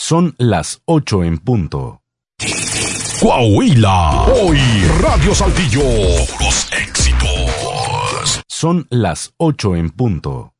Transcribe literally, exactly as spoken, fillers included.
Son las ocho en punto. Coahuila, hoy Radio Saltillo, puros éxitos. Son las ocho en punto.